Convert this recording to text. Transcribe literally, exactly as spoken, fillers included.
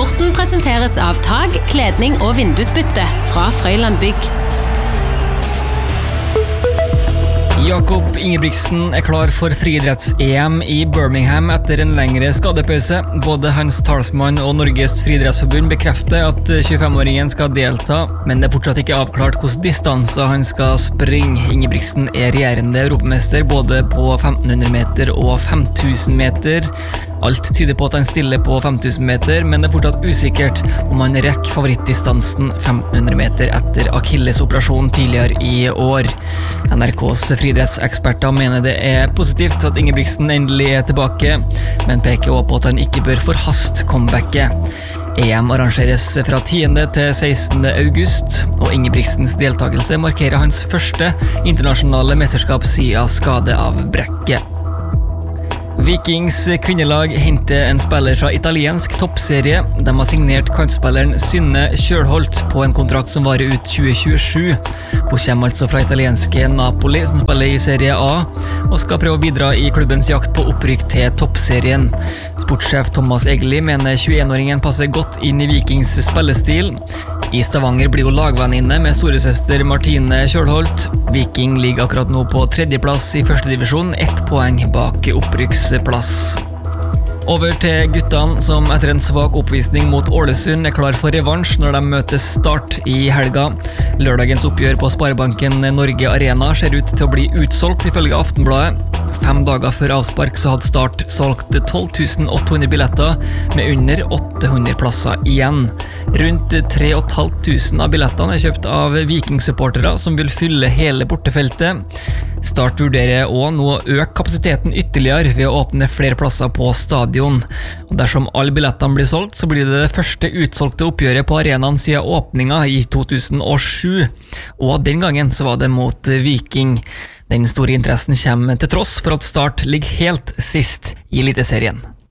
Sporten presenteres av tag, kledning og vindusbytte fra Frøyland Bygg. Jakob Ingebrigtsen er klar for friidretts-E M i Birmingham etter en lengre skadepause. Både hans talsmann og Norges friidrettsforbund bekrefter at tjuefem-åringen skal delta, men det er fortsatt ikke avklart hvilke distanser han skal springe. Ingebrigtsen er regjerende europamester både på femten hundre meter og fem tusen meter. Alt tyder på at han stiller på fem tusen meter, men det er fortsatt usikkert om han rekker favorittdistansen femten hundre meter etter Achilles-operasjonen tidligere i år. N R K's friidrettseksperter mener det er positivt at Ingebrigtsen endelig er tilbake, men peker også på at han ikke bør forhaste comebacket. E M arrangeres fra tiende til sekstende august, og Ingebrigtsens deltakelse markerer hans første internasjonale mesterskap siden skade av brekket. Vikings kvinnelag henter en spiller fra italiensk toppserie. De har signert kantspilleren Synne Kjølholt på en kontrakt som varer ut tjue tjuesju. Hun kommer altså fra italienske Napoli, som spiller i Serie A, og skal prøve å bidra i klubbens jakt på opprykk til toppserien. Sportssjef Thomas Egeli mener tjueen-åringen passer godt inn i Vikings spillestil. I Stavanger blir hun lagvenninne med storesøster Martine Kjølholt. Viking ligger akkurat nå på tredjeplass i første divisjon, ett poeng bak opprykksplass. Over til guttene, som etter en svak oppvisning mot Ålesund er klar for revansj når de møter Start i helga. Lørdagens oppgjør på Sparebanken Norge Arena ser ut til å bli utsolgt ifølge Aftenbladet. Fem dager før avspark så hadde Start solgt tolv tusen åtte hundre billetter med under åtte hundre plasser igjen. Rundt tre tusen fem hundre av billettene er kjøpt av Viking-supportere som vil fylle hele bortefeltet. Start vurderer også nå å øke kapasiteten ytterligere ved å åpne flere plasser på stadion. Og dersom alle billettene blir solgt, så blir det det første utsolgte oppgjøret på arenaen siden åpninga i to tusen og sju. Og den gangen så var det mot Viking. Den store interessen kommer til tross for at Start ligger helt sist i Eliteserien.